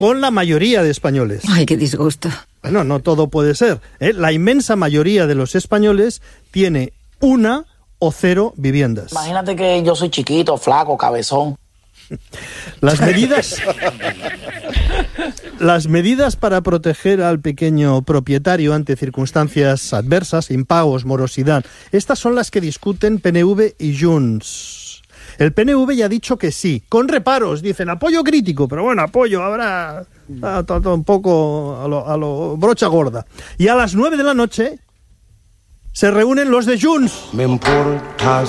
con la mayoría de españoles. Ay, qué disgusto. Bueno, no todo puede ser, ¿eh? La inmensa mayoría de los españoles tiene 1 o 0 viviendas. Imagínate que yo soy chiquito, flaco, cabezón. Las medidas para proteger al pequeño propietario ante circunstancias adversas, impagos, morosidad, estas son las que discuten PNV y Junts. El PNV ya ha dicho que sí, con reparos, dicen apoyo crítico, pero bueno, apoyo habrá un poco a lo brocha gorda. Y a las 9 de la noche se reúnen los de Junts. Me importas